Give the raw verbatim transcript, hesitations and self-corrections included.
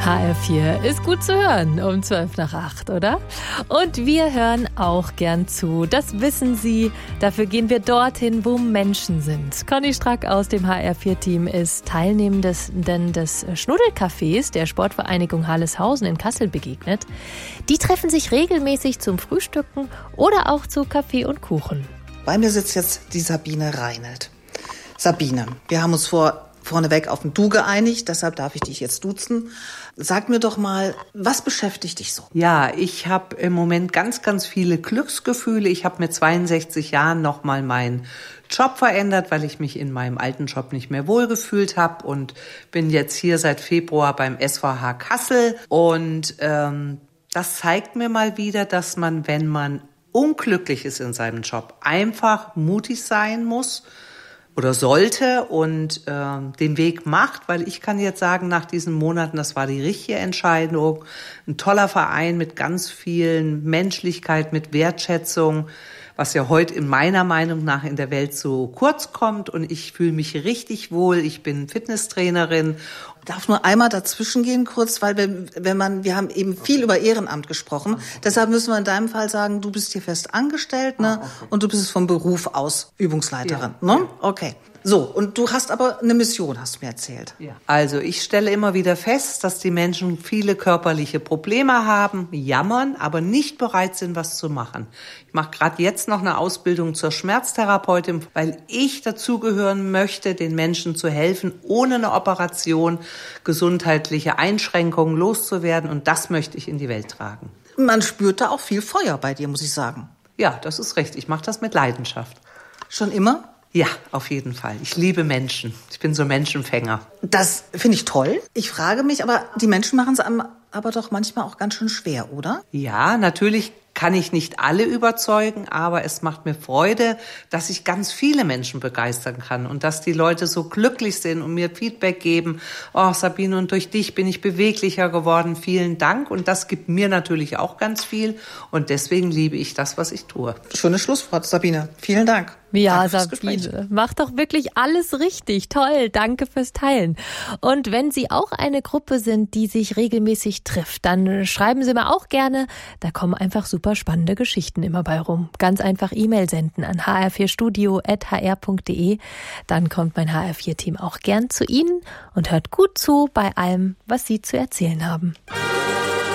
H R vier ist gut zu hören um zwölf nach acht, oder? Und wir hören auch gern zu. Das wissen Sie. Dafür gehen wir dorthin, wo Menschen sind. Conny Strack aus dem H R vier Team ist Teilnehmerin des Schnuddelcafés der Sportvereinigung Halleshausen in Kassel begegnet. Die treffen sich regelmäßig zum Frühstücken oder auch zu Kaffee und Kuchen. Bei mir sitzt jetzt die Sabine Reinelt. Sabine, wir haben uns vor vorneweg auf ein Du geeinigt, deshalb darf ich dich jetzt duzen. Sag mir doch mal, was beschäftigt dich so? Ja, ich habe im Moment ganz, ganz viele Glücksgefühle. Ich habe mit zweiundsechzig Jahren nochmal meinen Job verändert, weil ich mich in meinem alten Job nicht mehr wohlgefühlt habe und bin jetzt hier seit Februar beim S V H Kassel. Und ähm, das zeigt mir mal wieder, dass man, wenn man unglücklich ist in seinem Job, einfach mutig sein muss oder sollte und äh, den Weg macht, weil ich kann jetzt sagen, nach diesen Monaten, das war die richtige Entscheidung. Ein toller Verein mit ganz vielen Menschlichkeit, mit Wertschätzung, was ja heute in meiner Meinung nach in der Welt so kurz kommt, und ich fühle mich richtig wohl. Ich bin Fitnesstrainerin. Ich darf nur einmal dazwischen gehen kurz, weil wir, wenn man, wir haben eben viel über Ehrenamt gesprochen. Okay. Deshalb müssen wir in deinem Fall sagen, du bist hier fest angestellt, ne? Ah, okay. Und du bist vom Beruf aus Übungsleiterin, ja. Ne? Okay. So, und du hast aber eine Mission, hast du mir erzählt. Ja. Also ich stelle immer wieder fest, dass die Menschen viele körperliche Probleme haben, jammern, aber nicht bereit sind, was zu machen. Ich mache gerade jetzt noch eine Ausbildung zur Schmerztherapeutin, weil ich dazugehören möchte, den Menschen zu helfen, ohne eine Operation gesundheitliche Einschränkungen loszuwerden. Und das möchte ich in die Welt tragen. Man spürt da auch viel Feuer bei dir, muss ich sagen. Ja, das ist richtig. Ich mache das mit Leidenschaft. Schon immer? Ja, auf jeden Fall. Ich liebe Menschen. Ich bin so Menschenfänger. Das finde ich toll. Ich frage mich, aber die Menschen machen es einem aber doch manchmal auch ganz schön schwer, oder? Ja, natürlich kann ich nicht alle überzeugen, aber es macht mir Freude, dass ich ganz viele Menschen begeistern kann und dass die Leute so glücklich sind und mir Feedback geben. Oh, Sabine, und durch dich bin ich beweglicher geworden. Vielen Dank. Und das gibt mir natürlich auch ganz viel. Und deswegen liebe ich das, was ich tue. Schönes Schlusswort, Sabine. Vielen Dank. Ja, Sabine, mach doch wirklich alles richtig. Toll, danke fürs Teilen. Und wenn Sie auch eine Gruppe sind, die sich regelmäßig trifft, dann schreiben Sie mir auch gerne. Da kommen einfach super spannende Geschichten immer bei rum. Ganz einfach E-Mail senden an h r vier studio at h r punkt d e. Dann kommt mein H R vier Team auch gern zu Ihnen und hört gut zu bei allem, was Sie zu erzählen haben.